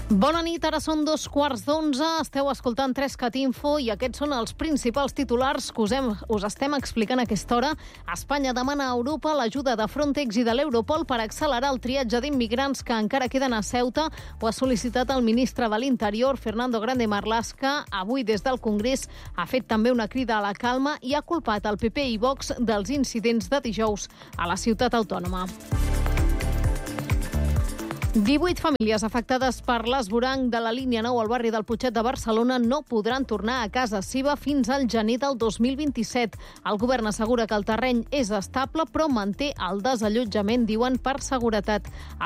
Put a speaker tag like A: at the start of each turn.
A: Bona nit, ara són 11:15, esteu escoltant 3CAT Info i aquests són els principals titulars que us estem explicant a aquesta hora. Espanya demana a Europa l'ajuda de Frontex i de l'Europol per accelerar el triatge d'immigrants que encara queden a Ceuta. Ho ha sol·licitat el ministre de l'Interior, Fernando Grande Marlaska. Avui, des del Congrés, ha fet també una crida a la calma i ha culpat el PP i Vox dels incidents de dijous a la ciutat autònoma. 18 famílies afectades per l'esvoranc de la línia 9 al barri del Putxet de Barcelona no podran tornar a casa seva fins al gener del 2027. El govern assegura que el terreny és estable, però manté el desallotjament, diuen, per seguretat.